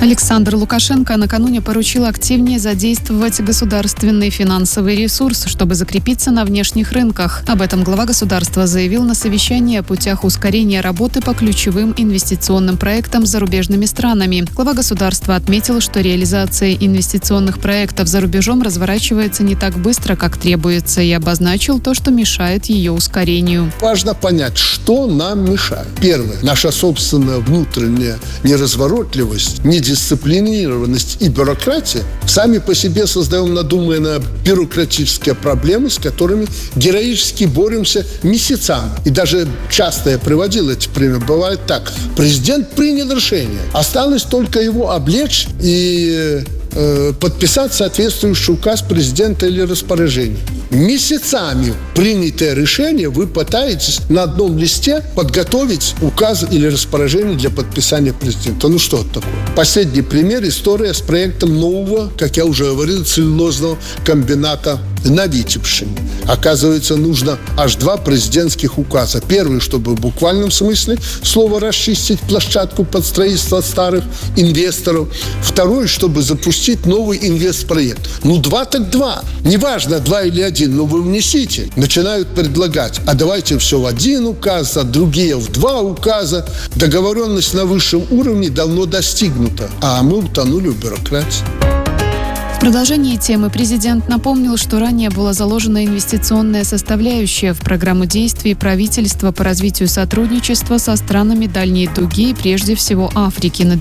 Александр Лукашенко накануне поручил активнее задействовать государственный финансовый ресурс, чтобы закрепиться на внешних рынках. Об этом глава государства заявил на совещании о путях ускорения работы по ключевым инвестиционным проектам с зарубежными странами. Глава государства отметил, что реализация инвестиционных проектов за рубежом разворачивается не так быстро, как требуется, и обозначил то, что мешает ее ускорению. Важно понять, что нам мешает. Первое. Наша собственная внутренняя неразворотливость, недисциплинированность и бюрократия сами по себе создаем надуманные бюрократические проблемы, с которыми героически боремся месяцами. И даже часто я приводил эти примеры. Бывает так. Президент принял решение. Осталось только его облечь и подписать соответствующий указ президента или распоряжение. Месяцами принятое решение вы пытаетесь на одном листе подготовить указ или распоряжение для подписания президента. Ну что это такое? Последний пример – история с проектом нового, как я уже говорил, целлюлозного комбината на Витебщине. Оказывается, нужно аж 2 президентских указа. Первый, чтобы в буквальном смысле слова расчистить площадку под строительство старых инвесторов. Второй, чтобы запустить новый инвестпроект. 2 так 2. Неважно, 2 или 1, но вы внесите. Начинают предлагать, а давайте все в 1 указ, а другие в 2 указа. Договоренность на высшем уровне давно достигнута, а мы утонули в бюрократии. В продолжении темы президент напомнил, что ранее была заложена инвестиционная составляющая в программу действий правительства по развитию сотрудничества со странами Дальней Дуги и прежде всего Африки на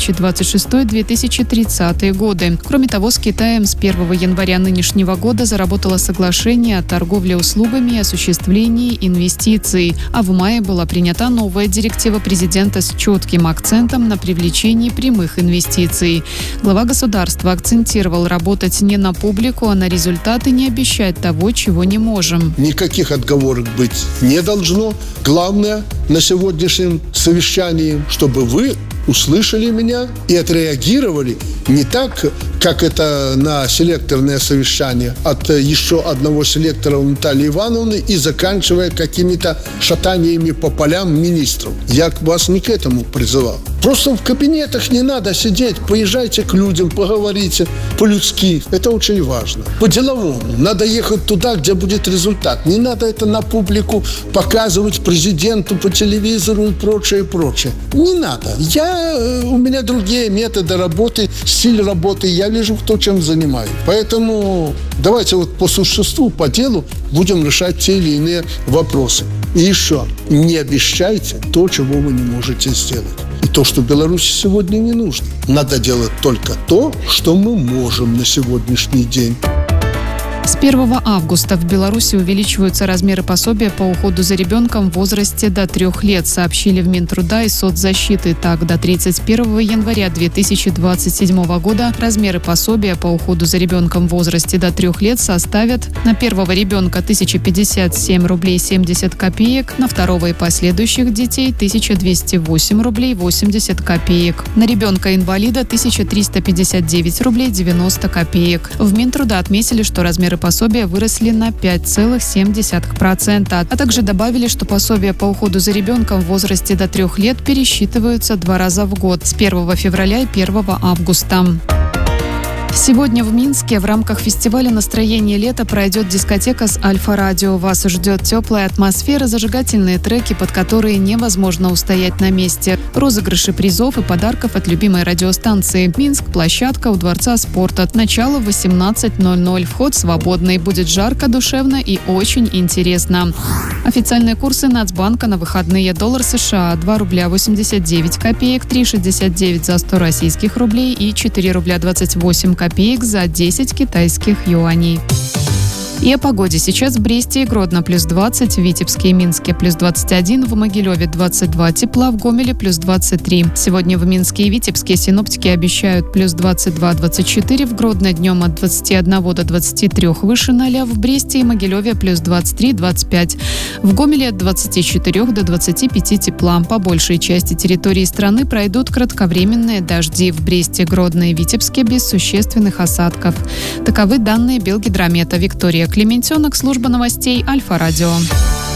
2026-2030 годы. Кроме того, с Китаем с 1 января нынешнего года заработало соглашение о торговле услугами и осуществлении инвестиций, а в мае была принята новая директива президента с четким акцентом на привлечении прямых инвестиций. Глава государства акцентировал работать не на публику, а на результаты, не обещать того, чего не можем. Никаких отговорок быть не должно. Главное на сегодняшнем совещании, чтобы вы услышали меня и отреагировали не так, как это на селекторное совещание от еще одного селектора Натальи Ивановны и заканчивая какими-то шатаниями по полям министров. Я вас не к этому призывал. Просто в кабинетах не надо сидеть, поезжайте к людям, поговорите по-людски. Это очень важно. По-деловому. Надо ехать туда, где будет результат. Не надо это на публику показывать президенту по телевизору и прочее, прочее. Не надо. У меня другие методы работы, стиль работы. Я вижу, кто чем занимаюсь. Поэтому давайте по существу, по делу будем решать те или иные вопросы. И еще, не обещайте то, чего вы не можете сделать. И то, что Беларуси сегодня не нужно. Надо делать только то, что мы можем на сегодняшний день. С 1 августа в Беларуси увеличиваются размеры пособия по уходу за ребенком в возрасте до 3 лет, сообщили в Минтруда и соцзащиты. Так, до 31 января 2027 года размеры пособия по уходу за ребенком в возрасте до 3 лет составят на первого ребенка 1057 рублей 70 копеек, на второго и последующих детей 1208 рублей 80 копеек, на ребенка-инвалида 1359 рублей 90 копеек. В Минтруда отметили, что размеры пособия выросли на 5,7%, а также добавили, что пособия по уходу за ребенком в возрасте до 3 лет пересчитываются 2 раза в год – с 1 февраля и 1 августа. Сегодня в Минске в рамках фестиваля «Настроение лета» пройдет дискотека с Альфа-радио. Вас ждет теплая атмосфера, зажигательные треки, под которые невозможно устоять на месте. Розыгрыши призов и подарков от любимой радиостанции. Минск, площадка у Дворца спорта. Начало в 18:00. Вход свободный. Будет жарко, душевно и очень интересно. Официальные курсы Нацбанка на выходные. Доллар США 2 рубля 89 копеек, 3,69 за 100 российских рублей и 4 рубля 28 копеек за 10 китайских юаней. И о погоде. Сейчас в Бресте и Гродно плюс 20, в Витебске и Минске плюс 21, в Могилеве 22 тепла, в Гомеле плюс 23. Сегодня в Минске и Витебске синоптики обещают плюс 22-24, в Гродно днем от 21 до 23 выше 0, в Бресте и Могилеве плюс 23-25. В Гомеле от 24 до 25 тепла. По большей части территории страны пройдут кратковременные дожди. В Бресте, Гродно и Витебске без существенных осадков. Таковы данные Белгидромета. Виктория Клементенок, служба новостей Альфа-радио.